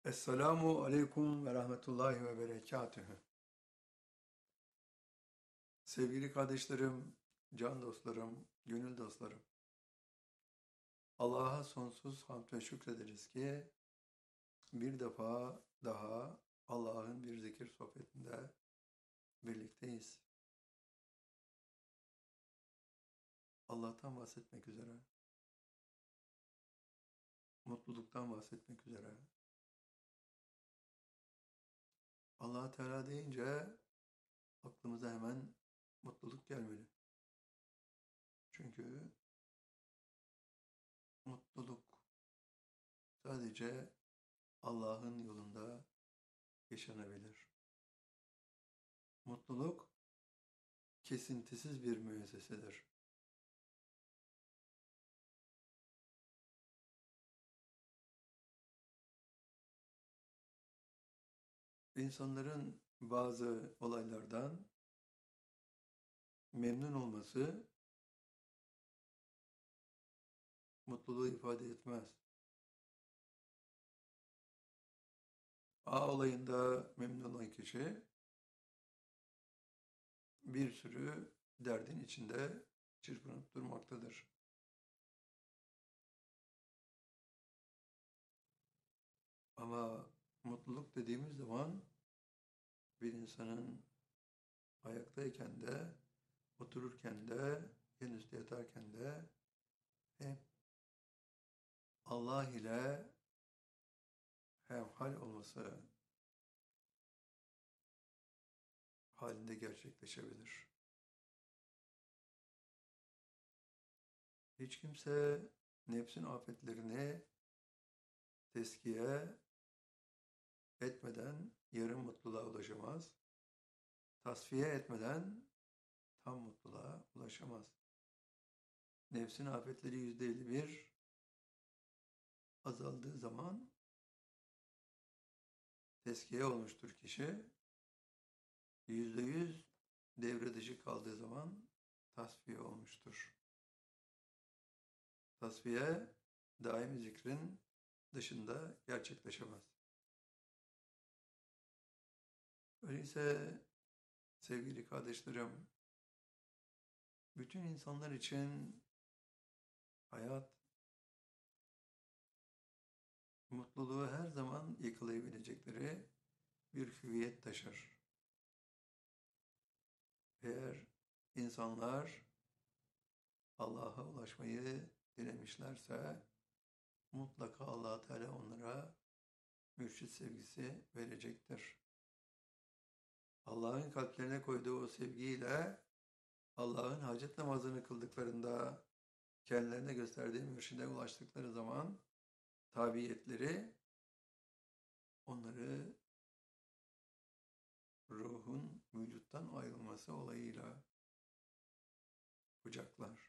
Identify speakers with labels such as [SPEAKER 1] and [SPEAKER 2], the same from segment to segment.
[SPEAKER 1] Esselamu aleyküm ve rahmetullahi ve berekatühü. Sevgili kardeşlerim, can dostlarım, gönül dostlarım. Allah'a sonsuz hamd ve şükrederiz ki bir defa daha Allah'ın bir zikir sohbetinde birlikteyiz. Allah'tan bahsetmek üzere, mutluluktan bahsetmek üzere. Allah Teala deyince aklımıza hemen mutluluk gelmeli. Çünkü mutluluk sadece Allah'ın yolunda yaşanabilir. Mutluluk kesintisiz bir müessesedir. İnsanların bazı olaylardan memnun olması mutluluğu ifade etmez. A olayında memnun olan kişi bir sürü derdin içinde çırpınıp durmaktadır. Ama mutluluk dediğimiz zaman bir insanın ayaktayken de, otururken de, en üstte yatarken de hep Allah ile hemhal olması halinde gerçekleşebilir. Hiç kimse nefsin afetlerini teskiye etmeden yarım mutluluğa ulaşamaz. Tasfiye etmeden tam mutluluğa ulaşamaz. Nefsin afetleri %51 azaldığı zaman teskiye olmuştur kişi. %100 devre dışı kaldığı zaman tasfiye olmuştur. Tasfiye daimi zikrin dışında gerçekleşemez. Öyleyse sevgili kardeşlerim, bütün insanlar için hayat mutluluğu her zaman yakalayabilecekleri bir hüviyet taşır. Eğer insanlar Allah'a ulaşmayı dilemişlerse mutlaka Allah Teala onlara mürşit sevgisi verecektir. Allah'ın kalplerine koyduğu o sevgiyle Allah'ın hacet namazını kıldıklarında kendilerine gösterdiği mürşide ulaştıkları zaman tabiyetleri onları ruhun vücuttan ayrılması olayıyla kucaklar.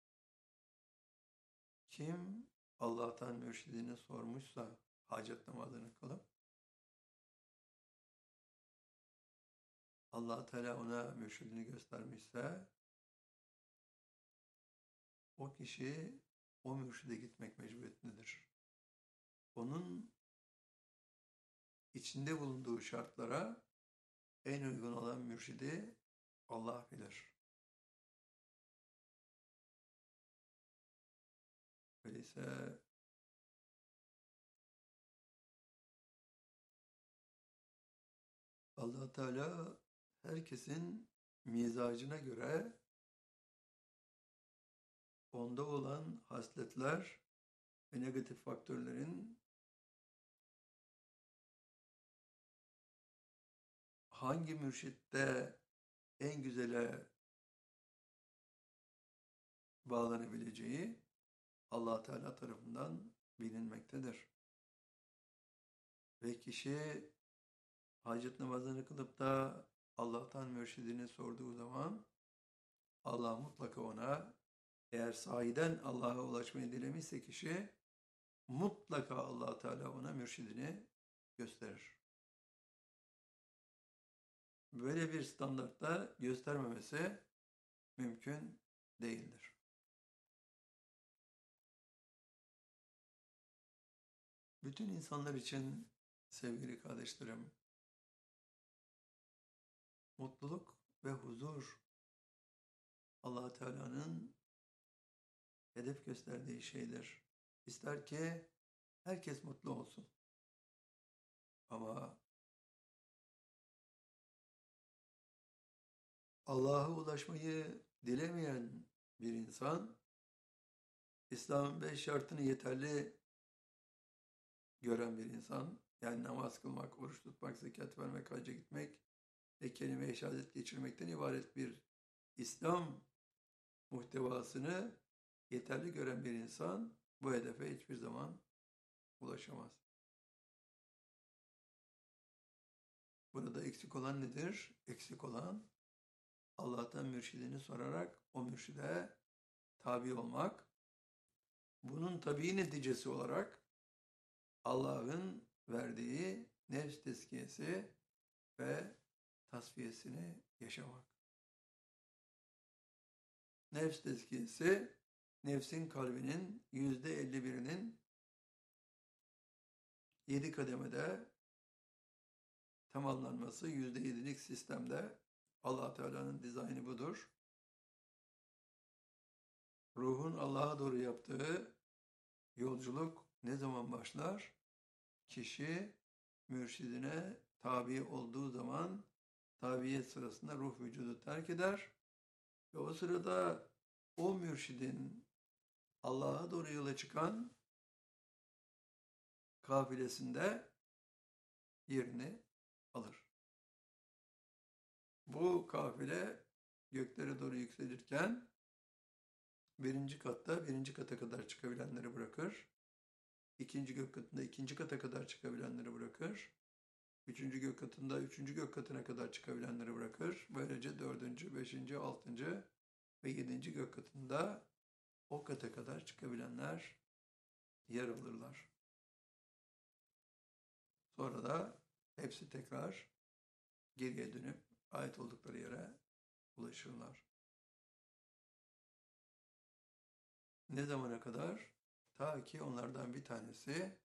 [SPEAKER 1] Kim Allah'tan mürşidini sormuşsa hacet namazını kılıp Allah Teala ona mürşidini göstermişse o kişi o mürşide gitmek mecburiyetindedir. Onun içinde bulunduğu şartlara en uygun olan mürşidi Allah bilir. Öyleyse Allah Teala herkesin mizacına göre onda olan hasletler ve negatif faktörlerin hangi mürşitte en güzele bağlanabileceği Allah Teala tarafından bilinmektedir. Ve kişi hacet namazını kılıp da Allah'tan mürşidini sorduğu zaman Allah mutlaka ona, eğer sahiden Allah'a ulaşmayı dilemişse kişi, mutlaka Allah Teala ona mürşidini gösterir. Böyle bir standartta göstermemesi mümkün değildir. Bütün insanlar için Sevgili kardeşlerim, mutluluk ve huzur Allah Teala'nın hedef gösterdiği şeydir. İster ki herkes mutlu olsun. Ama Allah'a ulaşmayı dilemeyen bir insan, İslam'ın 5 şartını yeterli gören bir insan, yani namaz kılmak, oruç tutmak, zekat vermek, hacca gitmek ve kelime-i şehadet geçirmekten ibaret bir İslam muhtevasını yeterli gören bir insan bu hedefe hiçbir zaman ulaşamaz. Burada eksik olan nedir? Eksik olan Allah'tan mürşidini sorarak o mürşide tabi olmak. Bunun tabii neticesi olarak Allah'ın verdiği nefs tezkiyesi ve tasfiyesini yaşamak. Nefs tezkiyesi, nefsin kalbinin %51'inin 7 kademede tamamlanması, %7'lik sistemde Allah Teala'nın dizaynı budur. Ruhun Allah'a doğru yaptığı yolculuk ne zaman başlar? Kişi mürşidine tabi olduğu zaman tabiyet sırasında ruh vücudu terk eder ve o sırada o mürşidin Allah'a doğru yola çıkan kafilesinde yerini alır. Bu kafile göklere doğru yükselirken birinci katta birinci kata kadar çıkabilenleri bırakır. İkinci gök katında ikinci kata kadar çıkabilenleri bırakır. Üçüncü gök katında üçüncü gök katına kadar çıkabilenleri bırakır. Böylece dördüncü, beşinci, altıncı ve yedinci gök katında o kata kadar çıkabilenler yer alırlar. Sonra da hepsi tekrar geriye dönüp ait oldukları yere ulaşırlar. Ne zamana kadar? Ta ki onlardan bir tanesi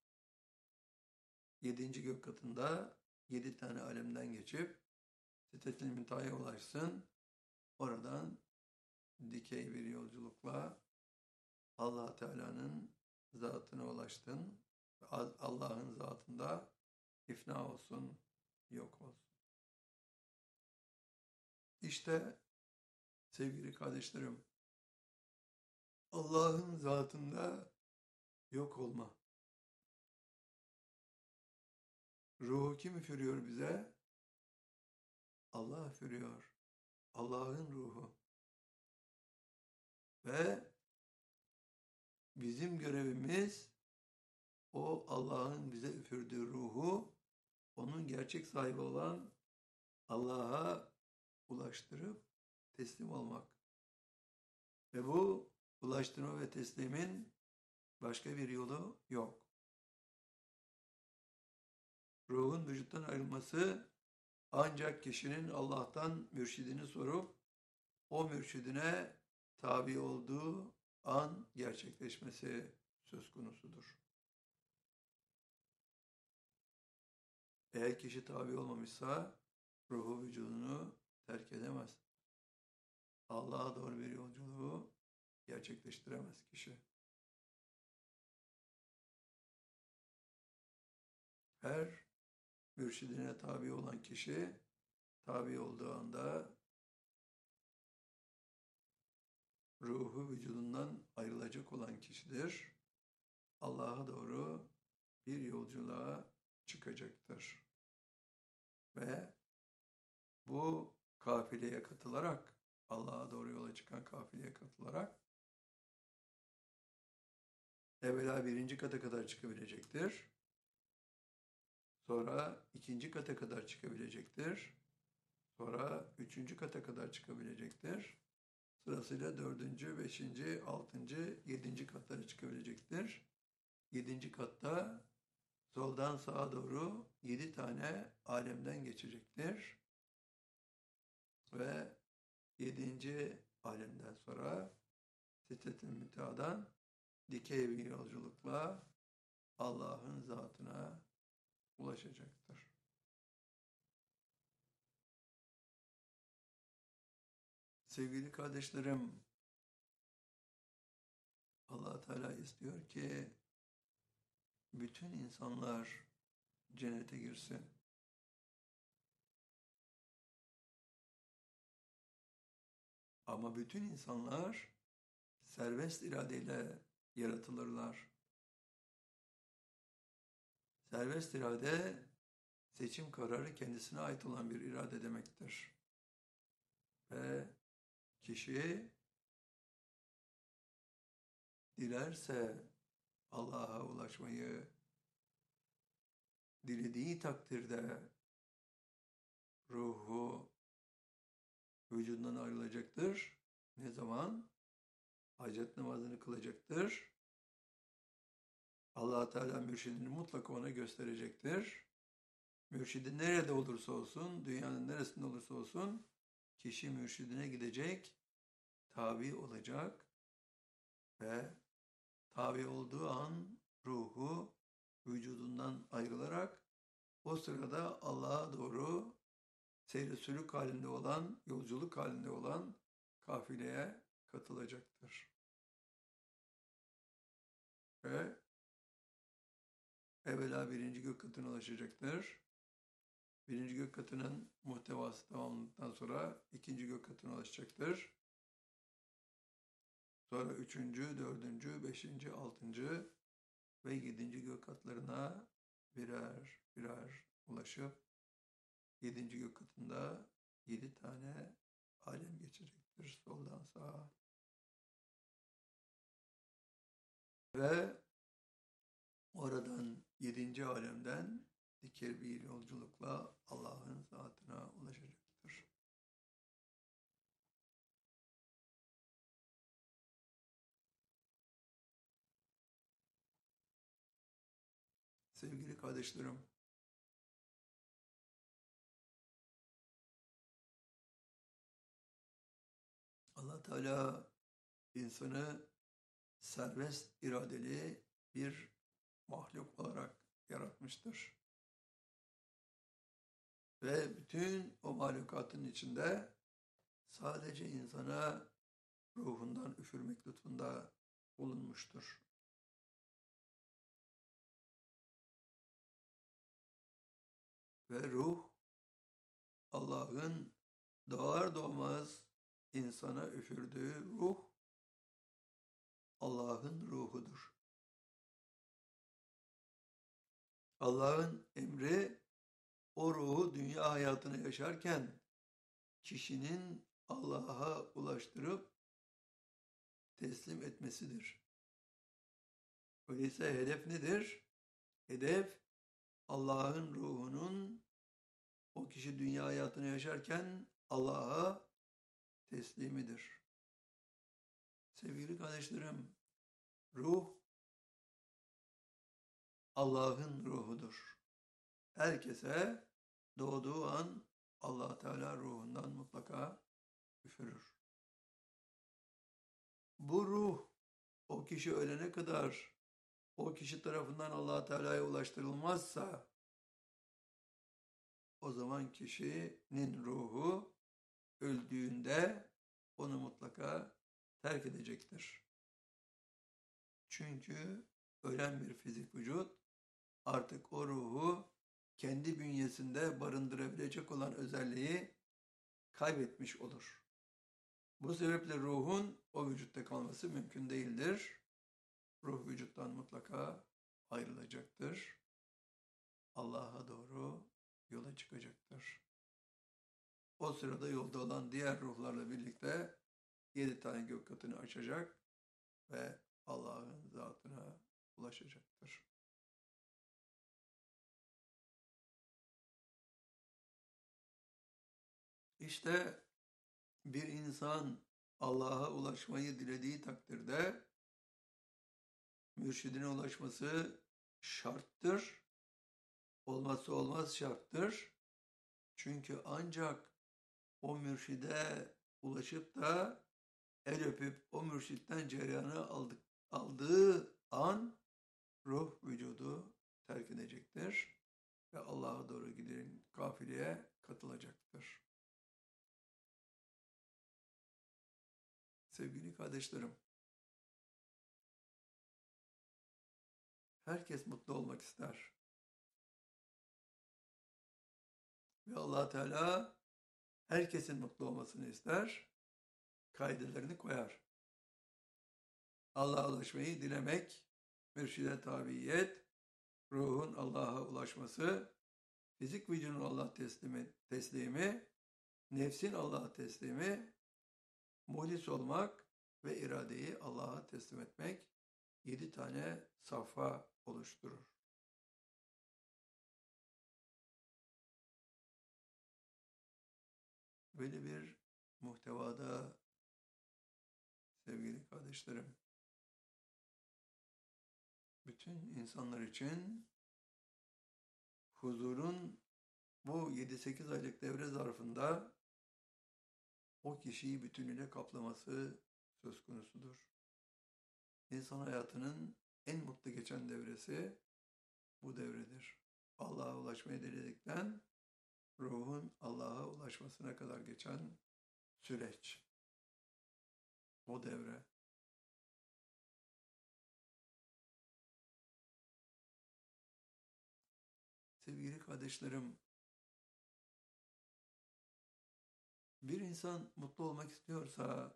[SPEAKER 1] 7. gök katında 7 tane alemden geçip Sidret-i Münteha'ya ulaşsın. Oradan dikey bir yolculukla Allah Teala'nın zatına ulaştın. Allah'ın zatında ifna olsun, yok olsun. İşte sevgili kardeşlerim, Allah'ın zatında yok olma. Ruhu kim üfürüyor bize? Allah üfürüyor. Allah'ın ruhu. Ve bizim görevimiz o Allah'ın bize üfürdüğü ruhu onun gerçek sahibi olan Allah'a ulaştırıp teslim olmak. Ve bu ulaştırma ve teslimin başka bir yolu yok. Ruhun vücuttan ayrılması ancak kişinin Allah'tan mürşidini sorup o mürşidine tabi olduğu an gerçekleşmesi söz konusudur. Eğer kişi tabi olmamışsa ruhu vücudunu terk edemez. Allah'a doğru bir yolculuğu gerçekleştiremez kişi. Her mürşidine tabi olan kişi tabi olduğu anda ruhu vücudundan ayrılacak olan kişidir. Allah'a doğru bir yolculuğa çıkacaktır. Ve bu kafileye katılarak, Allah'a doğru yola çıkan kafileye katılarak evvela birinci kata kadar çıkabilecektir. Sonra ikinci kata kadar çıkabilecektir. Sonra üçüncü kata kadar çıkabilecektir. Sırasıyla dördüncü, beşinci, altıncı, yedinci katlara çıkabilecektir. Yedinci katta soldan sağa doğru 7 tane alemden geçecektir. Ve 7. alemden sonra Sidret-i Münteha'dan dikey bir yolculukla Allah'ın zatına ulaşacaktır. Sevgili kardeşlerim, Allah Teala istiyor ki bütün insanlar cennete girsin. Ama bütün insanlar serbest iradeyle yaratılırlar. Serbest irade, seçim kararı kendisine ait olan bir irade demektir. Ve kişi dilerse Allah'a ulaşmayı, dilediği takdirde ruhu vücudundan ayrılacaktır. Ne zaman? Hacet namazını kılacaktır. Allah Teala mürşidini mutlaka ona gösterecektir. Mürşidi nerede olursa olsun, dünyanın neresinde olursa olsun, kişi mürşidine gidecek, tabi olacak ve tabi olduğu an ruhu vücudundan ayrılarak o sırada Allah'a doğru seyri sülük halinde olan, yolculuk halinde olan kafileye katılacaktır. Ve evvela birinci gök katına ulaşacaktır. Birinci gök katının muhtevası tamamlandıktan sonra ikinci gök katına ulaşacaktır. Sonra üçüncü, dördüncü, beşinci, altıncı ve yedinci gök katlarına birer birer ulaşıp yedinci gök katında 7 tane alem geçecektir soldan sağa. Ve oradan 7. alemden dikey bir yolculukla Allah'ın zatına ulaşacaktır. Sevgili kardeşlerim, Allah Teala insanı serbest iradeli bir mahluk olarak yaratmıştır. Ve bütün o mahlukatın içinde sadece insana ruhundan üfürmek lütfunda bulunmuştur. Ve ruh, Allah'ın doğar doğmaz insana üfürdüğü ruh, Allah'ın ruhudur. Allah'ın emri, o ruhu dünya hayatını yaşarken kişinin Allah'a ulaştırıp teslim etmesidir. Öyleyse hedef nedir? Hedef, Allah'ın ruhunun o kişi dünya hayatını yaşarken Allah'a teslimidir. Sevgili kardeşlerim, ruh Allah'ın ruhudur. Herkese doğduğu an Allah Teala ruhundan mutlaka üfürür. Bu ruh o kişi ölene kadar o kişi tarafından Allah Teala'ya ulaştırılmazsa o zaman kişinin ruhu öldüğünde onu mutlaka terk edecektir. Çünkü ölen bir fizik vücut artık o ruhu kendi bünyesinde barındırabilecek olan özelliği kaybetmiş olur. Bu sebeple ruhun o vücutta kalması mümkün değildir. Ruh vücuttan mutlaka ayrılacaktır. Allah'a doğru yola çıkacaktır. O sırada yolda olan diğer ruhlarla birlikte 7 tane gök katını açacak ve Allah'ın zatına ulaşacaktır. İşte bir insan Allah'a ulaşmayı dilediği takdirde mürşidine ulaşması şarttır. Olmazsa olmaz şarttır. Çünkü ancak o mürşide ulaşıp da el öpüp o mürşitten cereyanı aldığı an ruh vücudu terk edecektir. ve Allah'a doğru giden kafileye katılacaktır. Sevgili kardeşlerim, herkes mutlu olmak ister. Ve Allah Teala herkesin mutlu olmasını ister, kaidelerini koyar. Allah'a ulaşmayı dilemek, mürşide tabiyet, ruhun Allah'a ulaşması, fizik vücudun Allah teslimi, nefsin Allah'a teslimi, muhlis olmak ve iradeyi Allah'a teslim etmek 7 tane safha oluşturur. Böyle bir muhtevada sevgili kardeşlerim, bütün insanlar için huzurun bu 7-8 aylık devre zarfında o kişiyi bütünüyle kaplaması söz konusudur. İnsan hayatının en mutlu geçen devresi bu devredir. Allah'a ulaşmayı diledikten ruhun Allah'a ulaşmasına kadar geçen süreç. O devre. Sevgili kardeşlerim, bir insan mutlu olmak istiyorsa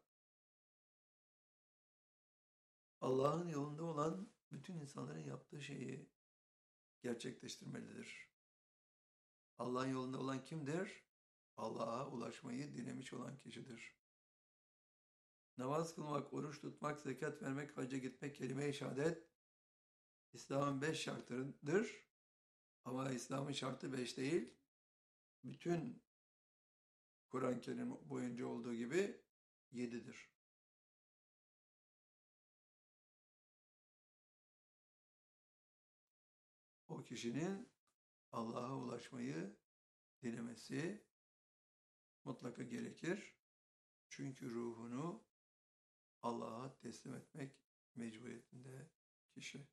[SPEAKER 1] Allah'ın yolunda olan bütün insanların yaptığı şeyi gerçekleştirmelidir. Allah'ın yolunda olan kimdir? Allah'a ulaşmayı dilemiş olan kişidir. Namaz kılmak, oruç tutmak, zekat vermek, hacca gitmek, kelime-i şehadet İslam'ın 5 şartıdır. Ama İslam'ın şartı 5 değil. Bütün Kur'an-ı Kerim boyunca olduğu gibi 7'dir. O kişinin Allah'a ulaşmayı dilemesi mutlaka gerekir. Çünkü ruhunu Allah'a teslim etmek mecburiyetinde kişi.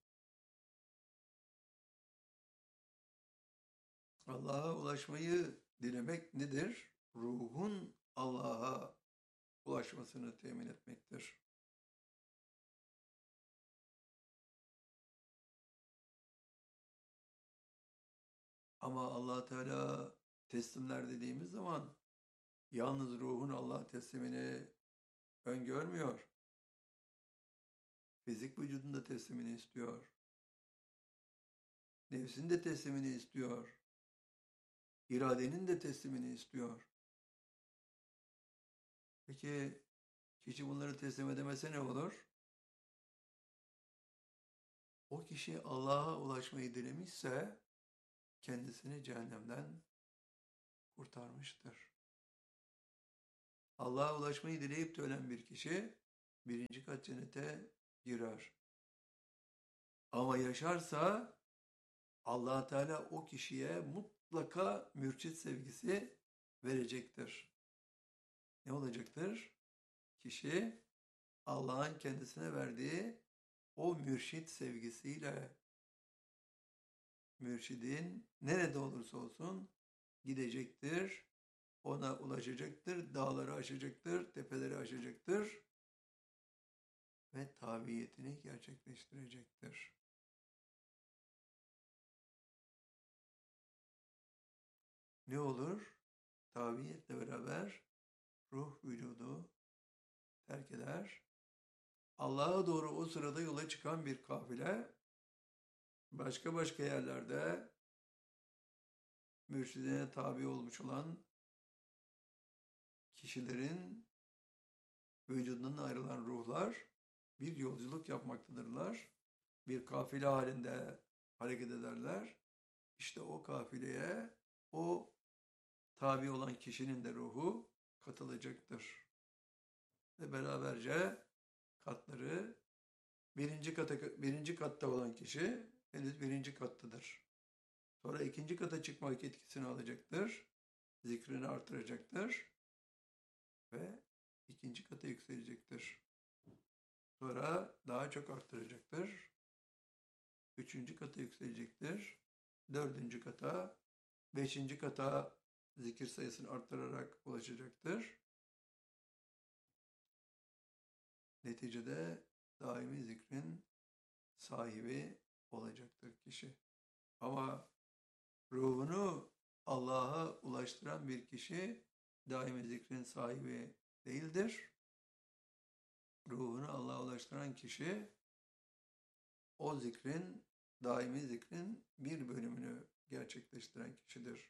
[SPEAKER 1] Allah'a ulaşmayı dilemek nedir? Ruhun Allah'a ulaşmasını temin etmektir. Ama Allah Teala teslimler dediğimiz zaman yalnız ruhun Allah teslimini öngörmüyor. Fizik vücudun da teslimini istiyor. Nefsin de teslimini istiyor. İradenin de teslimini istiyor. Peki kişi bunları teslim edemese ne olur? O kişi Allah'a ulaşmayı dilemişse kendisini cehennemden kurtarmıştır. Allah'a ulaşmayı dileyip de ölen bir kişi 1. kat cennete girer. Ama yaşarsa Allah Teala o kişiye mutlaka mürşit sevgisi verecektir. Ne olacaktır? Kişi Allah'ın kendisine verdiği o mürşit sevgisiyle mürşidin nerede olursa olsun gidecektir, ona ulaşacaktır, dağları aşacaktır, tepeleri aşacaktır ve tabiyetini gerçekleştirecektir. Ne olur? Tabiyetle beraber ruh vücudu terk eder. Allah'a doğru o sırada yola çıkan bir kafile başka yerlerde mürşidine tabi olmuş olan kişilerin vücudundan ayrılan ruhlar bir yolculuk yapmaktadırlar. Bir kafile halinde hareket ederler. İşte o kafileye o tabi olan kişinin de ruhu katılacaktır. Ve beraberce katları birinci katta olan kişi henüz 1. kattadır. Sonra 2. kata çıkmak etkisini alacaktır. Zikrini artıracaktır. Ve 2. kata yükselecektir. Sonra daha çok arttıracaktır. 3. kata yükselecektir. dördüncü kata, beşinci kata zikir sayısını arttırarak ulaşacaktır. Neticede daimi zikrin sahibi olacaktır kişi. Ama ruhunu Allah'a ulaştıran bir kişi daimi zikrin sahibi değildir. Ruhunu Allah'a ulaştıran kişi o zikrin, daimi zikrin bir bölümünü gerçekleştiren kişidir.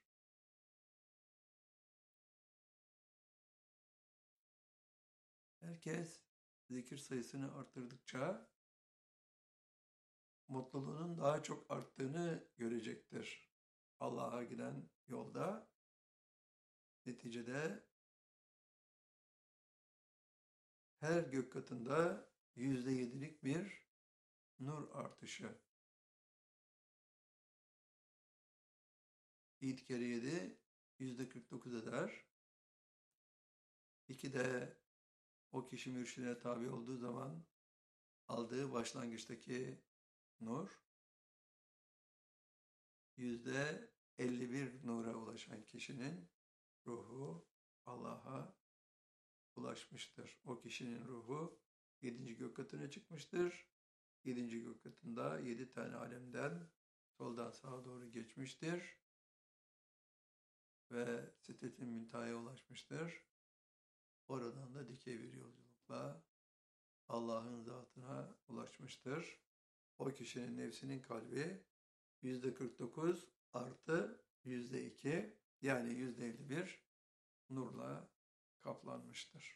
[SPEAKER 1] Herkes zikir sayısını arttırdıkça mutluluğunun daha çok arttığını görecektir. Allah'a giden yolda neticede her gök katında %7'lik bir nur artışı. 7 kere 7 %49 eder. 2 de o kişi mürşidine tabi olduğu zaman aldığı başlangıçtaki nur %51 nura ulaşan kişinin ruhu Allah'a ulaşmıştır. O kişinin ruhu 7. gök katına çıkmıştır. 7. gök katında 7 tane alemden soldan sağa doğru geçmiştir. Ve Sidret-i Münteha'ya ulaşmıştır. Oradan da dikey bir yolculukla Allah'ın zatına ulaşmıştır. O kişinin nefsinin kalbi %49 artı %2 yani %51 nurla kaplanmıştır.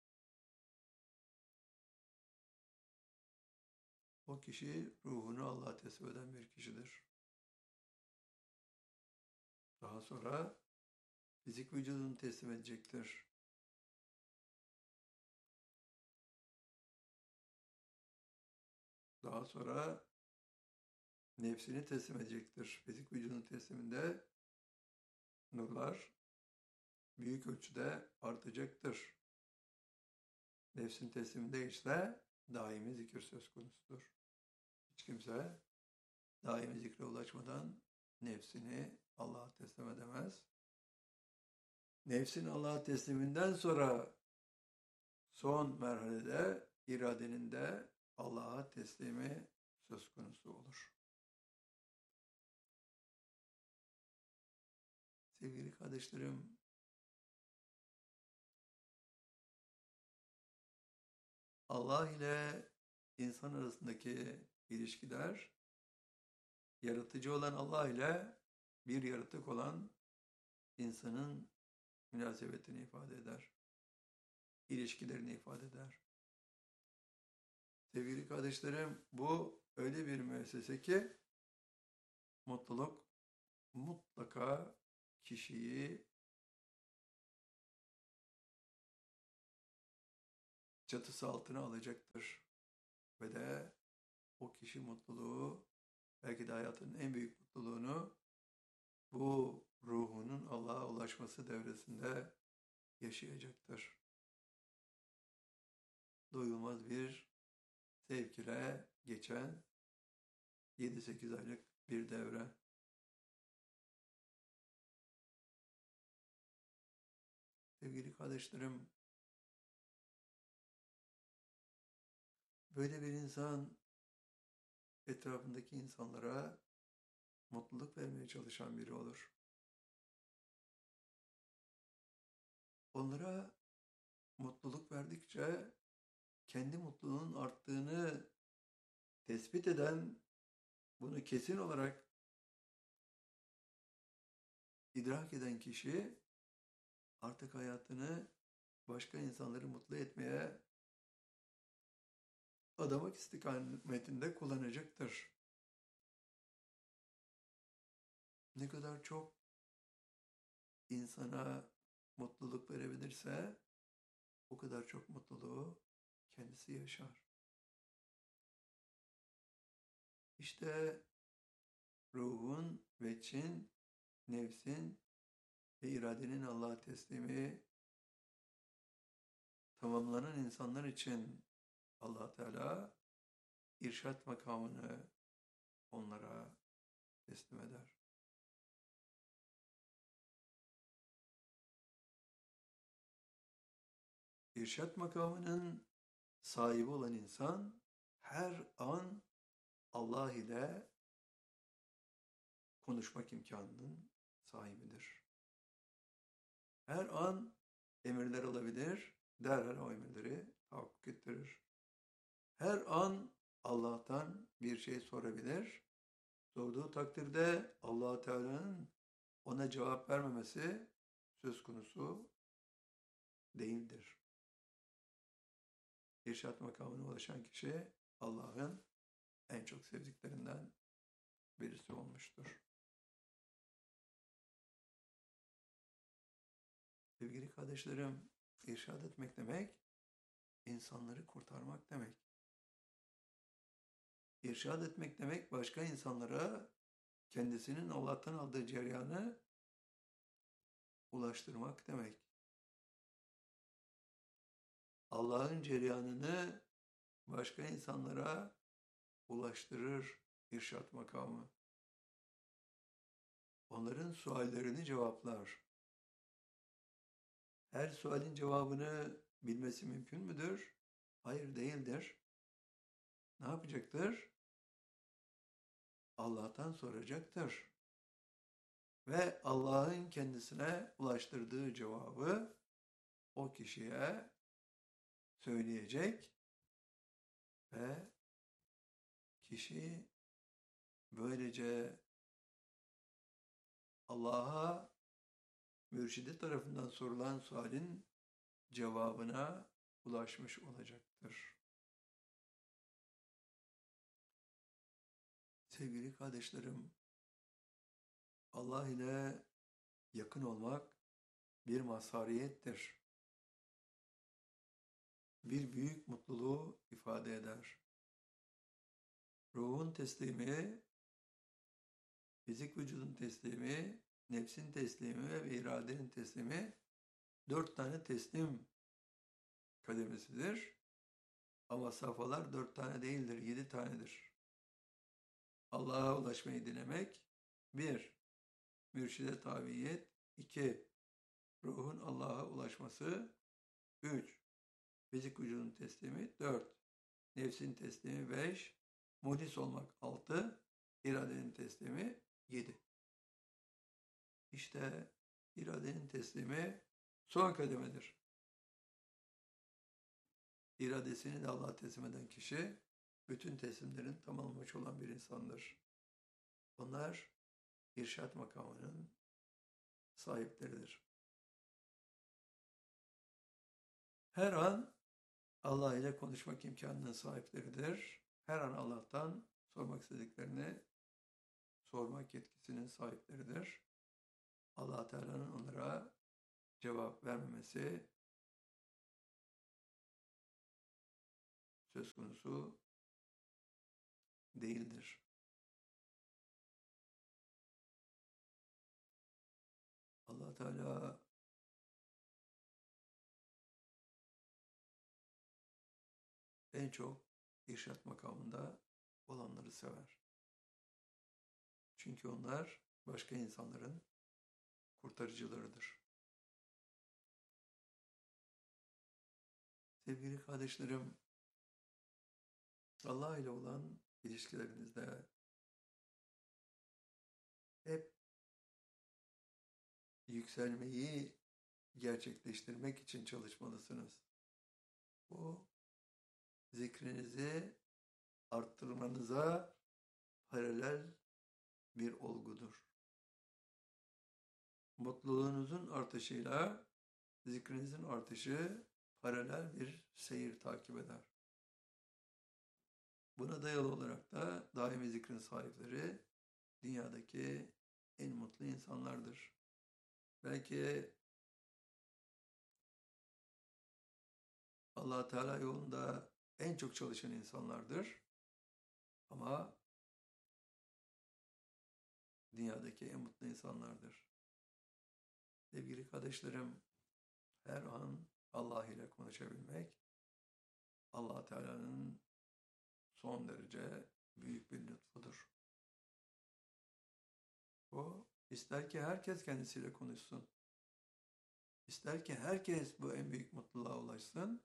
[SPEAKER 1] O kişi ruhunu Allah'a teslim eden bir kişidir. Daha sonra fizik vücudunu teslim edecektir. Daha sonra nefsini teslim edecektir. Fizik vücudun tesliminde nurlar büyük ölçüde artacaktır. Nefsin tesliminde işte daimi zikir söz konusudur. Hiç kimse daimi zikre ulaşmadan nefsini Allah'a teslim edemez. Nefsin Allah'a tesliminden sonra son merhalede iradenin de Allah'a teslimi söz konusu olur. Sevgili kardeşlerim, Allah ile insan arasındaki ilişkiler, yaratıcı olan Allah ile bir yaratık olan insanın münasebetini ifade eder. İlişkilerini ifade eder. Sevgili kardeşlerim, bu öyle bir müessese ki mutluluk mutlaka kişiyi çatısı altına alacaktır. Ve de o kişi mutluluğu, belki de hayatının en büyük mutluluğunu bu ruhunun Allah'a ulaşması devresinde yaşayacaktır. Doyulmaz bir sevk ile geçen 7-8 aylık bir devre. Sevgili kardeşlerim, böyle bir insan etrafındaki insanlara mutluluk vermeye çalışan biri olur. Onlara mutluluk verdikçe kendi mutluluğunun arttığını tespit eden, bunu kesin olarak idrak eden kişi artık hayatını başka insanları mutlu etmeye adamak istikametinde kullanacaktır. Ne kadar çok insana mutluluk verebilirse o kadar çok mutluluğu kendisi yaşar. İşte ruhun, veçin, nefsin ve iradenin Allah'a teslimi tamamlanan insanlar için Allah Teala irşat makamını onlara teslim eder. irşat makamının sahibi olan insan her an Allah ile konuşmak imkanının sahibidir. Her an emirler alabilir, derhal o emirleri tahakkuk ettirir. Her an Allah'tan bir şey sorabilir. Sorduğu takdirde Allah Teala'nın ona cevap vermemesi söz konusu değildir. İrşad makamına ulaşan kişi Allah'ın en çok sevdiklerinden birisi olmuştur. Sevgili kardeşlerim, irşad etmek demek, insanları kurtarmak demek. İrşad etmek demek, başka insanlara kendisinin Allah'tan aldığı cereyanı ulaştırmak demek. Allah'ın cereyanını başka insanlara ulaştırır irşad makamı. Onların suallerini cevaplar. Her sualin cevabını bilmesi mümkün müdür? Hayır, değildir. Ne yapacaktır? Allah'tan soracaktır. Ve Allah'ın kendisine ulaştırdığı cevabı o kişiye söyleyecek ve kişi böylece Allah'a mürşidi tarafından sorulan sualin cevabına ulaşmış olacaktır. Sevgili kardeşlerim, Allah ile yakın olmak bir mazhariyettir. Bir büyük mutluluğu ifade eder. Ruhun teslimi, fizik vücudun teslimi, nefsin teslimi ve iradenin teslimi 4 tane teslim kademesidir. Ama safhalar 4 tane değildir, 7 tanedir. Allah'a ulaşmayı dilemek 1. Mürşide tabiyet 2. Ruhun Allah'a ulaşması 3. Fizik vücudun teslimi 4. Nefsin teslimi 5. Muhlis olmak 6. İradenin teslimi 7. İşte iradenin teslimi son kademedir. İradesini de Allah'a teslim eden kişi bütün teslimlerin tamamlamış olan bir insandır. Onlar irşad makamının sahipleridir. Her an Allah ile konuşmak imkanının sahipleridir. Her an Allah'tan sormak istediklerini sormak yetkisinin sahipleridir. Allah Teala'nın onlara cevap vermemesi söz konusu değildir. Allah Teala en çok irşad makamında olanları sever. Çünkü onlar başka insanların kurtarıcılarıdır. Sevgili kardeşlerim, Allah ile olan ilişkilerinizde hep yükselmeyi gerçekleştirmek için çalışmalısınız. Bu zikrinizi arttırmanıza paralel bir olgudur. Mutluluğunuzun artışıyla zikrinizin artışı paralel bir seyir takip eder. Buna dayalı olarak da daimi zikrin sahipleri dünyadaki en mutlu insanlardır. Belki Allah Teala yolunda en çok çalışan insanlardır. Ama dünyadaki en mutlu insanlardır. Sevgili kardeşlerim, her an Allah ile konuşabilmek, Allah Teala'nın son derece büyük bir lütfudur. O ister ki herkes kendisiyle konuşsun. İster ki herkes bu en büyük mutluluğa ulaşsın.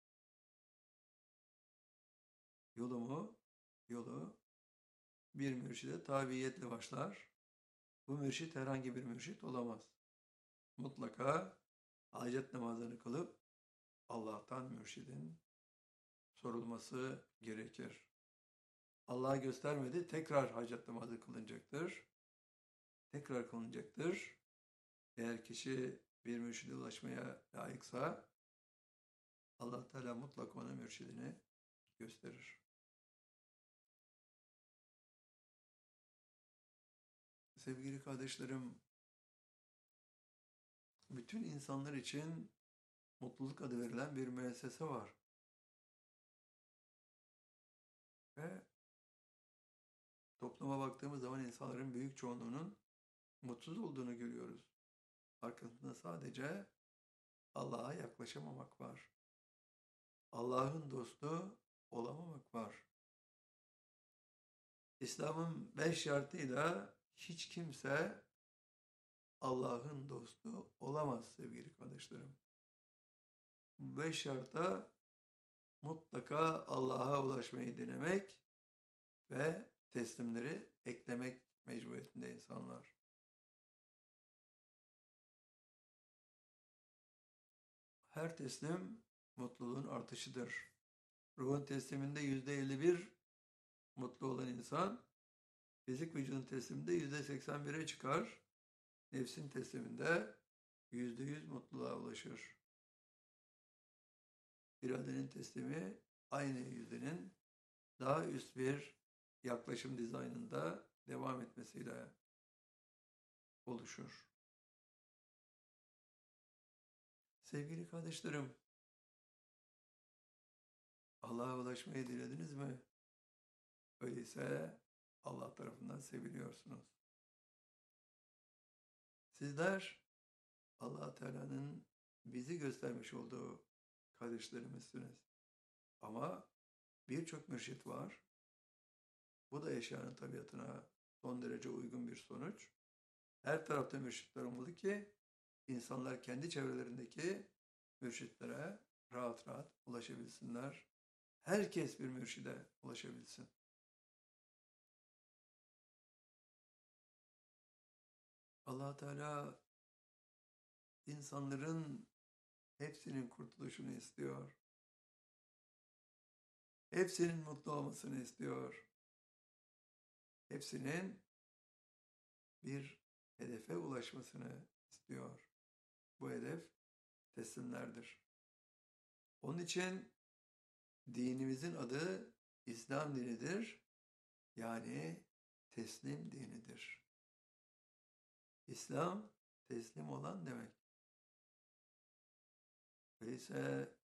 [SPEAKER 1] Yolu bir mürşide tabiiyetle başlar. Bu mürşit herhangi bir mürşit olamaz. Mutlaka hacet namazını kılıp Allah'tan mürşidin sorulması gerekir. Allah'a göstermedi, tekrar hacet namazı kılınacaktır. Tekrar kılınacaktır. Eğer kişi bir mürşide ulaşmaya layıksa Allah Teala mutlaka ona mürşidini gösterir. Sevgili kardeşlerim, bütün insanlar için mutluluk adı verilen bir müessese var. Ve topluma baktığımız zaman insanların büyük çoğunluğunun mutsuz olduğunu görüyoruz. Arkasında sadece Allah'a yaklaşamamak var. Allah'ın dostu olamamak var. İslam'ın 5 şartıyla hiç kimse Allah'ın dostu olamaz sevgili kardeşlerim. Bu 5 şarta mutlaka Allah'a ulaşmayı denemek ve teslimleri eklemek mecburiyetinde insanlar. Her teslim mutluluğun artışıdır. Ruhun tesliminde %51 mutlu olan insan, fizik vücudun tesliminde %81'e çıkar. Nefsin tesliminde %100 mutluluğa ulaşır. İradenin teslimi aynı yüzdenin daha üst bir yaklaşım dizaynında devam etmesiyle oluşur. Sevgili kardeşlerim, Allah'a ulaşmayı dilediniz mi? Öyleyse Allah tarafından seviliyorsunuz. Sizler Allah Teala'nın bizi göstermiş olduğu kardeşlerimizsiniz. Ama birçok mürşit var. Bu da eşyanın tabiatına son derece uygun bir sonuç. Her tarafta mürşitler olmalı ki insanlar kendi çevrelerindeki mürşitlere rahat rahat ulaşabilsinler. Herkes bir mürşide ulaşabilsin. Allah Teala insanların hepsinin kurtuluşunu istiyor. Hepsinin mutlu olmasını istiyor. Hepsinin bir hedefe ulaşmasını istiyor. Bu hedef teslimlerdir. Onun için dinimizin adı İslam dinidir. Yani teslim dinidir. İslam teslim olan demek. Öyleyse